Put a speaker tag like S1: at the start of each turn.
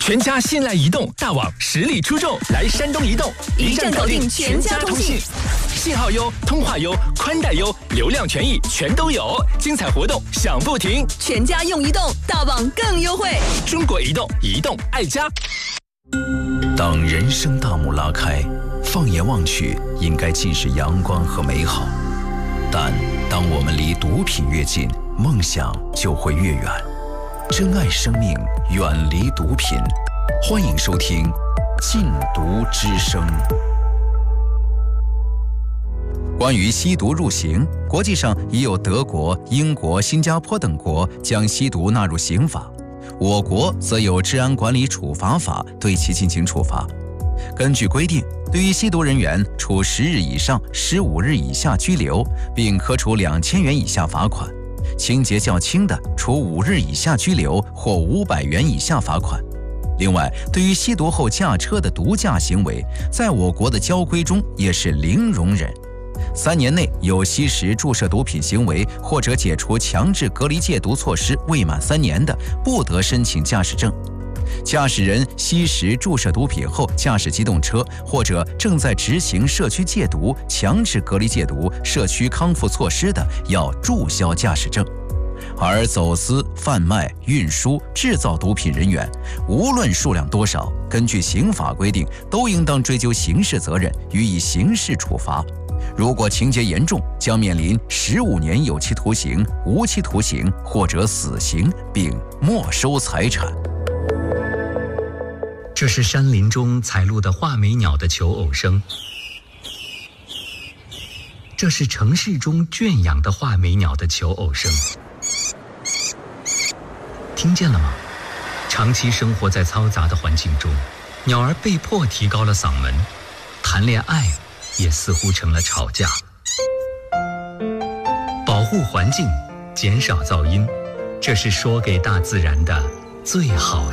S1: 全家信赖移动大网实力出众，来山东移动，
S2: 一站搞定全家通信，
S1: 信号优，通话优，宽带优，流量权益全都有，精彩活动享不停。
S2: 全家用移动，大网更优惠。
S1: 中国移动，移动爱家。
S3: 当人生大幕拉开，放眼望去，应该尽是阳光和美好。但当我们离毒品越近，梦想就会越远。珍爱生命，远离毒品。欢迎收听《禁毒之声》。关于吸毒入刑，国际上已有德国、英国、新加坡等国将吸毒纳入刑法，我国则有治安管理处罚法对其进行处罚。根据规定，对于吸毒人员，处10日以上15日以下拘留，并科处2000元以下罚款；情节较轻的，处5日以下拘留或500元以下罚款。另外，对于吸毒后驾车的毒驾行为，在我国的交规中也是零容忍。3年内有吸食、注射毒品行为或者解除强制隔离戒毒措施未满3年的，不得申请驾驶证。驾驶人吸食、注射毒品后驾驶机动车，或者正在执行社区戒毒、强制隔离戒毒、社区康复措施的，要注销驾驶证。而走私、贩卖、运输、制造毒品人员，无论数量多少，根据刑法规定，都应当追究刑事责任，予以刑事处罚。如果情节严重，将面临15年有期徒刑、无期徒刑或者死刑，并没收财产。
S4: 这是山林中采录的画眉鸟的求偶声，这是城市中圈养的画眉鸟的求偶声。听见了吗？长期生活在嘈杂的环境中，鸟儿被迫提高了嗓门，谈恋爱也似乎成了吵架。保护环境，减少噪音，这是说给大自然的最好